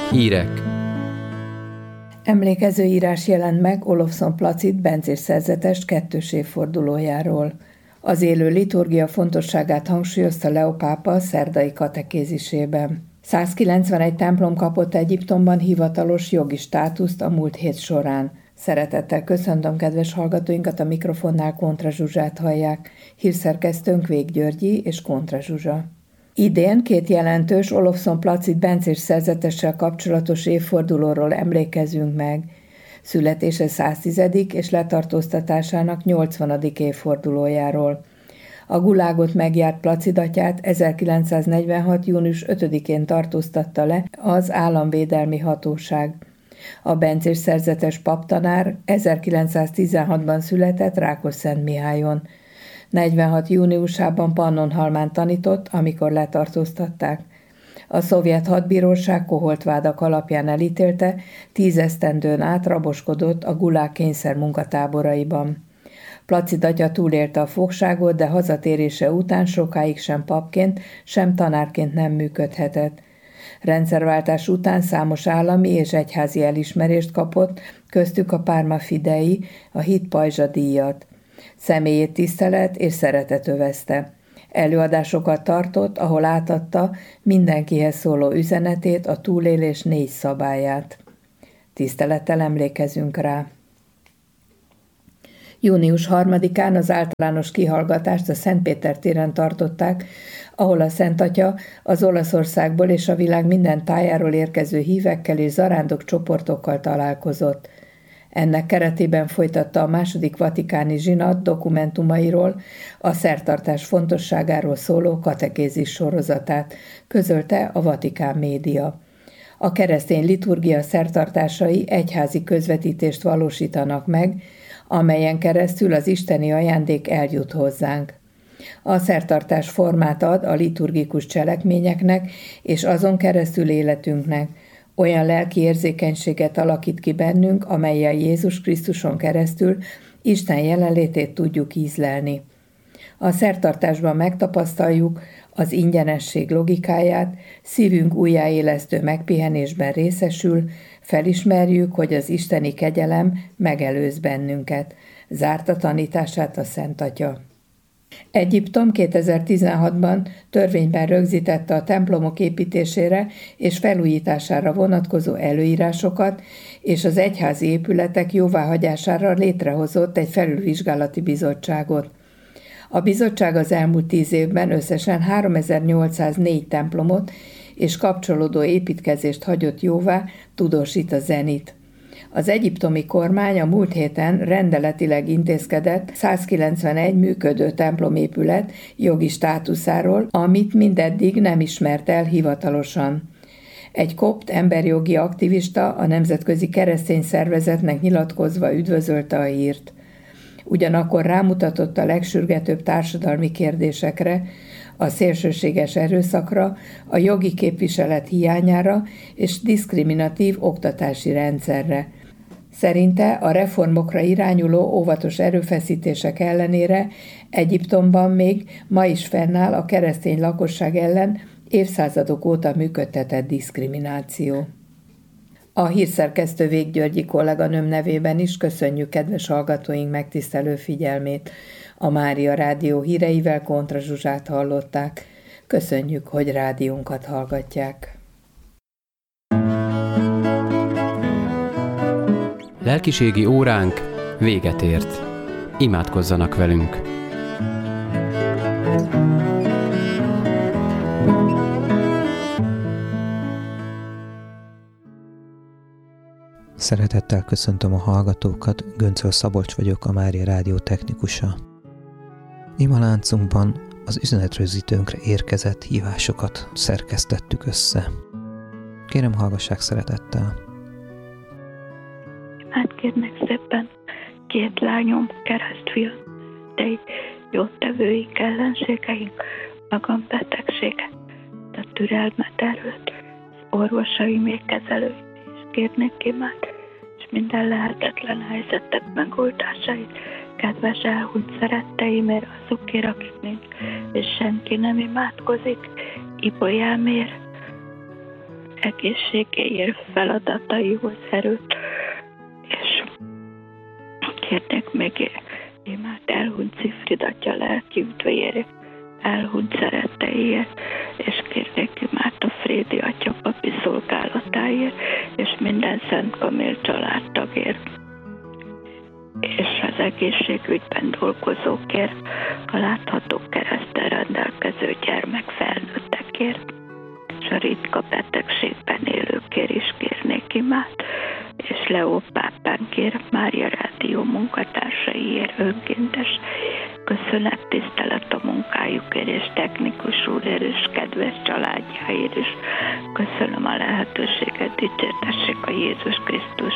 Hírek. Emlékező írás jelent meg Olofsson Placid bencés szerzetes 2. évfordulójáról. Az élő liturgia fontosságát hangsúlyozta Leó pápa szerdai katekézisében. 191 templom kapott Egyiptomban hivatalos jogi státuszt a múlt hét során. Szeretettel köszöntöm kedves hallgatóinkat, a mikrofonnál Kontra Zsuzsát hallják. Hírszerkesztőnk Vég Györgyi és Kontra Zsuzsa. Idén 2 jelentős Olofsson Placid bencés szerzetessel kapcsolatos évfordulóról emlékezünk meg. Születése 110. és letartóztatásának 80. évfordulójáról. A gulágot megjárt Placid atyát 1946. június 5-én tartóztatta le az államvédelmi hatóság. A bencés szerzetes paptanár 1916-ban született Rákosszentmihályon. 46. júniusában Pannonhalmán tanított, amikor letartóztatták. A szovjet hadbíróság koholt vádak alapján elítélte, 10 esztendőn át raboskodott a gulág kényszer munkatáboraiban. Placid atya túlélte a fogságot, de hazatérése után sokáig sem papként, sem tanárként nem működhetett. Rendszerváltás után számos állami és egyházi elismerést kapott, köztük a Parma Fidei, a hit pajzsa díjat. Személyét tisztelet és szeretet övezte. Előadásokat tartott, ahol átadta mindenkihez szóló üzenetét, a túlélés 4 szabályát. Tisztelettel emlékezünk rá. Június 3-án az általános kihallgatást a Szentpéter téren tartották, ahol a Szent Atya az Olaszországból és a világ minden tájáról érkező hívekkel és zarándok csoportokkal találkozott. Ennek keretében folytatta a második vatikáni zsinat dokumentumairól, a szertartás fontosságáról szóló katekézis sorozatát, közölte a Vatikán média. A keresztény liturgia szertartásai egyházi közvetítést valósítanak meg, amelyen keresztül az isteni ajándék eljut hozzánk. A szertartás formát ad a liturgikus cselekményeknek és azon keresztül életünknek, olyan lelki érzékenységet alakít ki bennünk, amellyel Jézus Krisztuson keresztül Isten jelenlétét tudjuk ízlelni. A szertartásban megtapasztaljuk az ingyenesség logikáját, szívünk újjáélesztő megpihenésben részesül, felismerjük, hogy az isteni kegyelem megelőz bennünket, zárta tanítását a Szent Atya. Egyiptom 2016-ban törvényben rögzítette a templomok építésére és felújítására vonatkozó előírásokat, és az egyházi épületek jóváhagyására létrehozott egy felülvizsgálati bizottságot. A bizottság az elmúlt 10 évben összesen 3804 templomot és kapcsolódó építkezést hagyott jóvá, tudósít a Zenit. Az egyiptomi kormány a múlt héten rendeletileg intézkedett 191 működő templomépület jogi státuszáról, amit mindeddig nem ismert el hivatalosan. Egy kopt emberjogi aktivista a Nemzetközi Keresztény Szervezetnek nyilatkozva üdvözölte a hírt. Ugyanakkor rámutatott a legsürgetőbb társadalmi kérdésekre, a szélsőséges erőszakra, a jogi képviselet hiányára és diszkriminatív oktatási rendszerre. Szerinte a reformokra irányuló óvatos erőfeszítések ellenére Egyiptomban még ma is fennáll a keresztény lakosság ellen évszázadok óta működtetett diszkrimináció. A hírszerkesztő Vég Györgyi kolléganőm nevében is köszönjük kedves hallgatóink megtisztelő figyelmét. A Mária Rádió híreivel Kontra Zsuzsát hallották. Köszönjük, hogy rádiónkat hallgatják. Lelkiségi óránk véget ért. Imádkozzanak velünk! Szeretettel köszöntöm a hallgatókat, Göncöl Szabolcs vagyok, a Mária Rádió technikusa. Imaláncunkban az üzenetrögzítőnkre érkezett hívásokat szerkesztettük össze. Kérem, hallgassák szeretettel. Hát kérnek szépen 2 lányom, keresztfiam, de így jótevőik, ellenségeink, magam betegsége, a türelmet, erőt, az orvosaim, még kezelőim is kérnek ki már, és minden lehetetlen helyzetek megoldásait, kedves elhunyt szeretteimért, azokért, akik nincs, és senki nem imádkozik, Ibolyámért, egészségéért, feladataihoz erőt, és kérnék még imát elhunyt Zifrid atya lelki üdvéért, elhunyt szeretteiért, és kérnék imát a Frédi atya papi szolgálatáért, és minden Szent Kamil családtagért, és az egészségügyben dolgozókért, a látható kereszttel rendelkező gyermek felnőttekért, és a ritka betegségben élőkért is kérnék imát, és Leó pápánkért, Mária Rádió munkatársaiért, önkéntes köszönet, tisztelet a munkájukért, és technikus úrért, és kedves családjáért is. Köszönöm a lehetőséget, dicsértessék a Jézus Krisztus.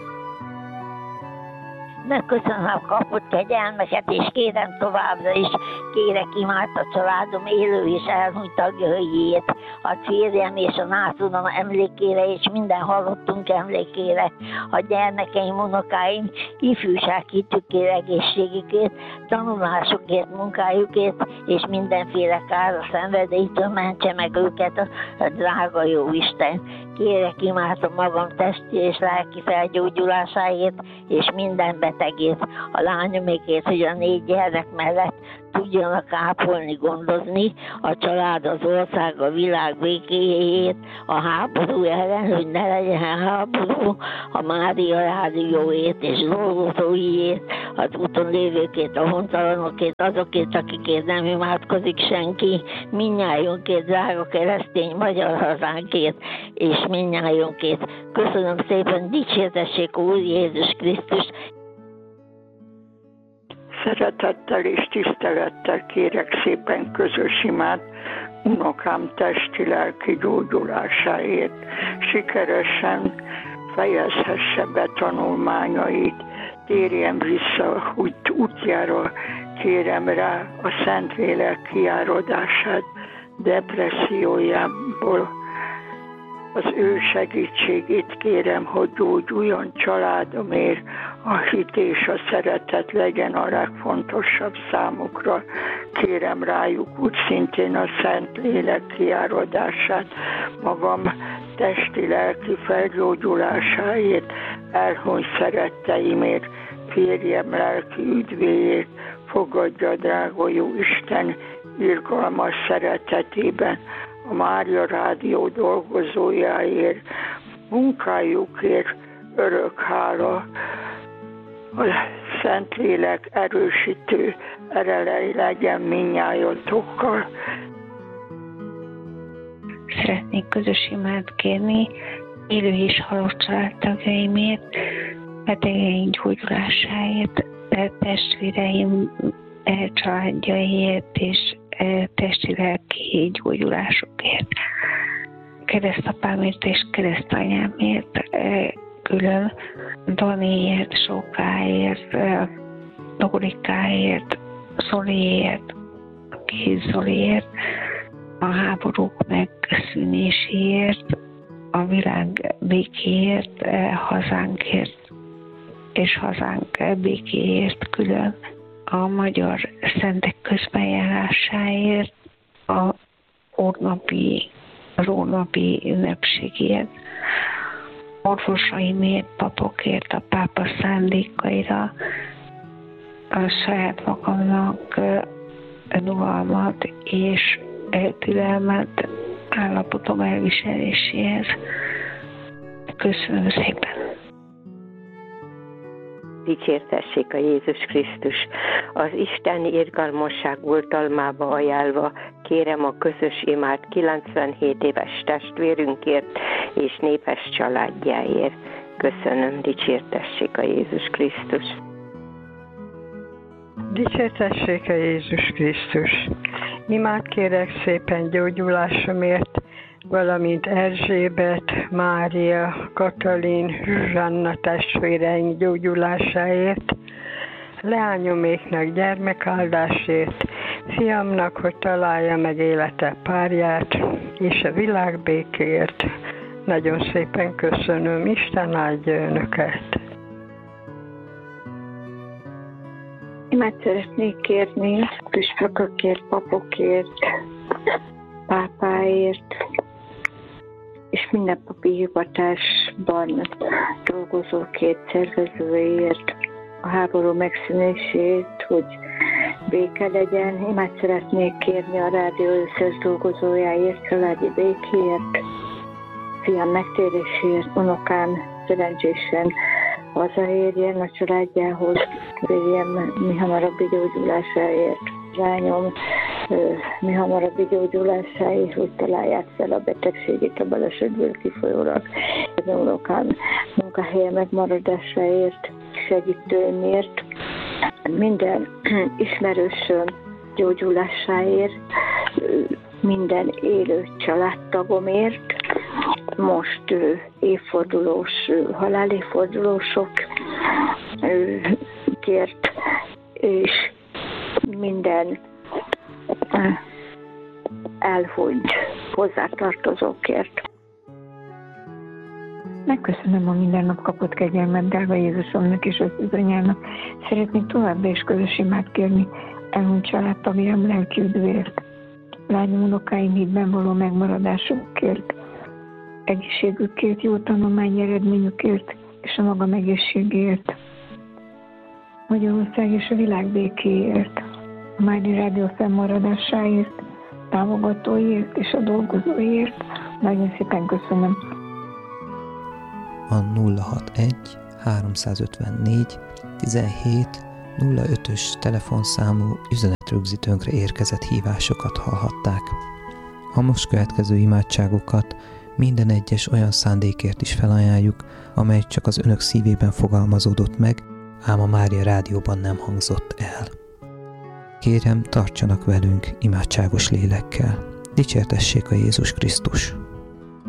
Megköszönöm a kapott kegyelmeket, és kérem továbbra is, kérek imát a családom élő és elhunyt tagjaiért, a férjem és a nászúnom emlékére, és minden halottunk emlékére, a gyermekeim, unokáim, ifjúság hitükért, egészségükért, tanulásukért, munkájukért, és mindenféle kára szenvedélytől mentse meg őket a drága jó Isten. Kérek imát a magam testi és lelki felgyógyulásáért, és minden betegért, a lányomékért, hogy a 4 gyermek mellett tudjanak ápolni, gondozni, a család, az ország, a világ békéjéért, a háború ellen, hogy ne legyen háború, a Mária Rádióért és dolgozóiért, az úton lévőkért, a hontalanokért, azokért, akikért nem imádkozik senki, mindnyájunkért, drága keresztény magyar hazánkért, és mindnyájunkért. Köszönöm szépen, dicsértessék Úr Jézus Krisztus! Szeretettel és tisztelettel kérek szépen közös imát unokám testi-lelki gyógyulásáért. Sikeresen fejezhesse be tanulmányait, térjen vissza útjára, kérem rá a Szentlélek kiáradását depressziójából. Az ő segítségét kérem, hogy gyógyuljon családomért, a hit és a szeretet legyen a legfontosabb számukra. Kérem rájuk úgy szintén a Szentlélek kiáradását, magam testi-lelki felgyógyulásáért, elhunyt szeretteimért, férjem lelki üdvéért, fogadja drága jó Isten irgalmas szeretetében, a Mária Rádió dolgozójáért, munkájukért örök hála, a Szentlélek erősítő erelei legyen mindnyájatokkal. Szeretnék közös imát kérni élő és halott családtagjaimért, betegeim gyógyulásáért, testvéreim családjaiért és testi-lelki gyógyulásokért. Keresztapámért és keresztanyámért külön, Daniért, Sókáért, Dórikáért, Zoliért, Kéz Zoliért, a háborúk megszűnéséért, a világ békéért, hazánkért és hazánk békéért külön, a magyar szentek közbenjárásáért, az úrnapi ünnepségért, orvosaimért, papokért, a pápa szándékaira, a saját magamnak nyugalmat és türelmet állapotom elviseléséhez. Köszönöm szépen! Dicsértessék a Jézus Krisztus! Az Isten irgalmasság oltalmába ajánlva kérem a közös imát 97 éves testvérünkért és népes családjáért. Köszönöm, dicsértessék a Jézus Krisztus! Dicsértessék a Jézus Krisztus! Imát kérek szépen gyógyulásomért, valamint Erzsébet, Mária, Katalin, Zsuzsanna testvéreink gyógyulásáért, leányoméknak gyermekáldásért, fiamnak, hogy találja meg élete párját, és a világ békéért. Nagyon szépen köszönöm, Isten áldja önöket! Imát szeretnék kérni püspökökért, papokért, pápáért, és mindennapi hivatásban dolgozó két szervezőért, a háború megszűnését, hogy béke legyen. Én már szeretnék kérni a rádió összes dolgozójáért, családi békéért, fiam megtérésért, unokám szerencsésen hazaérjen a családjához, kérjem mi hamarabbi gyógyulásáért, lányom mi hamarabbi gyógyulásáért, hogy találják fel a betegségét a balesetből kifolyólag. Az unokám munkahelye megmaradásáért, segítőmért, minden ismerősöm gyógyulásáért, minden élő családtagomért, most halálévfordulósokért, és minden elhunyt hozzátartozókért. Megköszönöm a minden nap kapott kegyelmet drága Jézusomnak és az anyának. Szeretnék továbbra is közös imát kérni elhunyt családtagjám lelki üdvért, lányom, unokáim hitben való megmaradásukért, egészségükért, jó tanulmányi eredményükért és a magam egészségért, Magyarország és a világ békéért, a Mária Rádió fennmaradásáért, támogatóiért és a dolgozóiért. Nagyon szépen köszönöm. A 061 354 17 05-ös telefonszámú üzenetrögzítőnkre érkezett hívásokat hallhatták. A most következő imádságokat minden egyes olyan szándékért is felajánljuk, amely csak az önök szívében fogalmazódott meg, ám a Mária Rádióban nem hangzott el. Kérem, tartsanak velünk imádságos lélekkel. Dicsértessék a Jézus Krisztus!